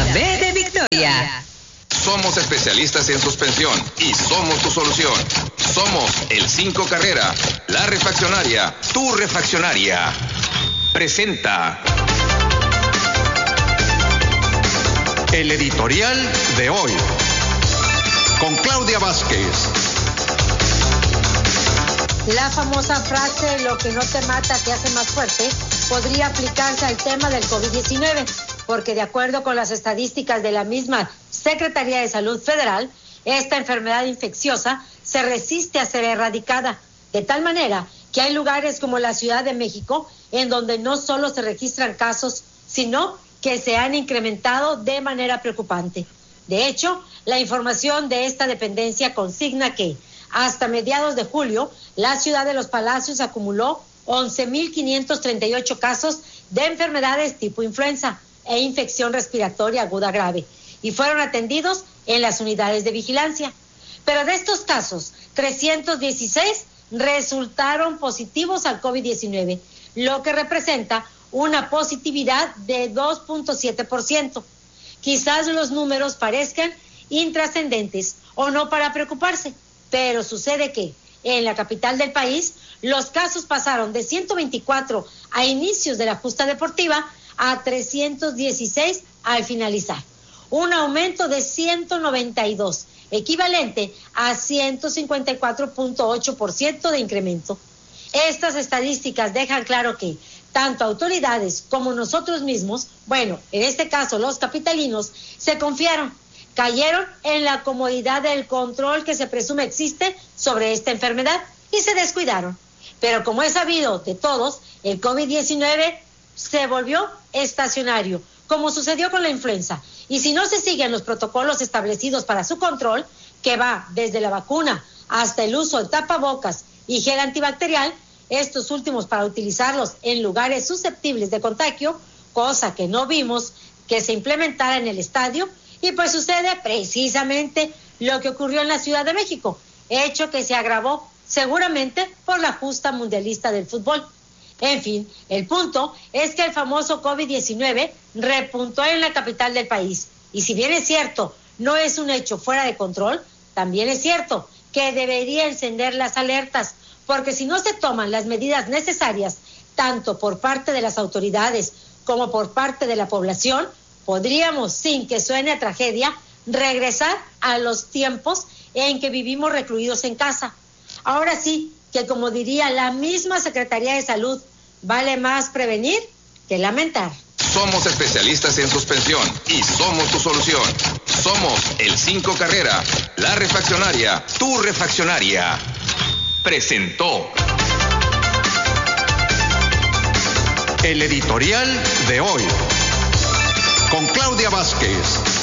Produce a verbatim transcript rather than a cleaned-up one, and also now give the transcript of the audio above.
La B de Victoria. Somos especialistas en suspensión y somos tu solución. Somos el cinco Carrera, la refaccionaria, tu refaccionaria. Presenta el editorial de hoy con Claudia Vázquez. La famosa frase, lo que no te mata te hace más fuerte, podría aplicarse al tema del COVID diecinueve, porque de acuerdo con las estadísticas de la misma Secretaría de Salud Federal, esta enfermedad infecciosa se resiste a ser erradicada, de tal manera que hay lugares como la Ciudad de México en donde no solo se registran casos, sino que se han incrementado de manera preocupante. De hecho, la información de esta dependencia consigna que hasta mediados de julio, la ciudad de Los Palacios acumuló once mil quinientos treinta y ocho casos de enfermedades tipo influenza e infección respiratoria aguda grave, y fueron atendidos en las unidades de vigilancia. Pero de estos casos, trescientos dieciséis resultaron positivos al COVID diecinueve, lo que representa una positividad de dos punto siete por ciento. Quizás los números parezcan intrascendentes o no para preocuparse, pero sucede que en la capital del país los casos pasaron de ciento veinticuatro a inicios de la justa deportiva a trescientos dieciséis al finalizar, un aumento de ciento noventa y dos, equivalente a ciento cincuenta y cuatro punto ocho por ciento de incremento. Estas estadísticas dejan claro que tanto autoridades como nosotros mismos, bueno, en este caso los capitalinos, se confiaron, cayeron en la comodidad del control que se presume existe sobre esta enfermedad y se descuidaron. Pero como es sabido de todos, el COVID diecinueve se volvió estacionario, como sucedió con la influenza. Y si no se siguen los protocolos establecidos para su control, que va desde la vacuna hasta el uso de tapabocas y gel antibacterial, estos últimos para utilizarlos en lugares susceptibles de contagio, cosa que no vimos que se implementara en el estadio, y pues sucede precisamente lo que ocurrió en la Ciudad de México, hecho que se agravó seguramente por la justa mundialista del fútbol. En fin, el punto es que el famoso COVID diecinueve repuntó en la capital del país. Y si bien es cierto, no es un hecho fuera de control, también es cierto que debería encender las alertas, porque si no se toman las medidas necesarias, tanto por parte de las autoridades como por parte de la población, podríamos, sin que suene a tragedia, regresar a los tiempos en que vivimos recluidos en casa. Ahora sí, que como diría la misma Secretaría de Salud, vale más prevenir que lamentar. Somos especialistas en suspensión y somos tu solución. Somos el cinco Carrera, la refaccionaria, tu refaccionaria. Presentó el editorial de hoy con Claudia Vázquez.